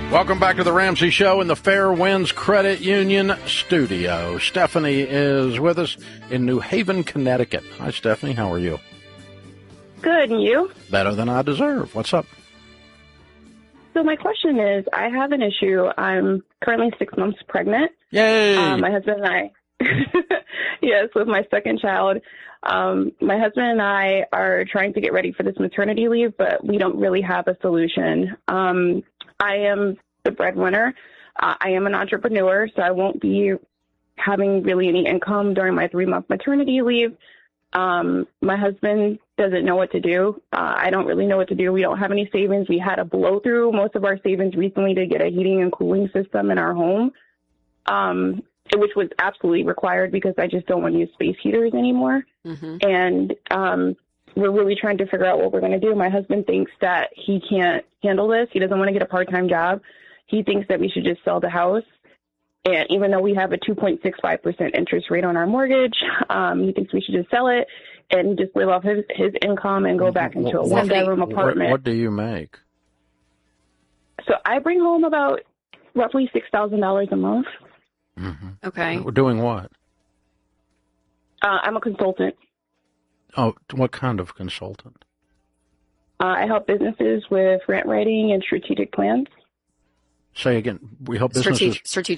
Welcome back to the Ramsey Show in the Fair Winds Credit Union studio. Stephanie is with us in New Haven, Connecticut. Hi, Stephanie. How are you? Good, and you? Better than I deserve. What's up? So my question is, I have an issue. I'm currently 6 months pregnant. Yay! My husband and I, yes, with my second child. My husband and I are trying to get ready for this maternity leave, but we don't really have a solution. I am the breadwinner. I am an entrepreneur, so I won't be having really any income during my 3-month maternity leave. My husband doesn't know what to do. I don't really know what to do. We don't have any savings. We had to blow through most of our savings recently to get a heating and cooling system in our home, which was absolutely required because I just don't want to use space heaters anymore. Mm-hmm. And we're really trying to figure out what we're going to do. My husband thinks that he can't handle this. He doesn't want to get a part-time job. He thinks that we should just sell the house. And even though we have a 2.65% interest rate on our mortgage, he thinks we should just sell it and just live off his income and go back into a one-bedroom apartment. What do you make? So I bring home about roughly $6,000 a month. Mm-hmm. Okay. Doing what? I'm a consultant. Oh, what kind of consultant? I help businesses with grant writing and strategic plans. Say again. We help businesses. Strategic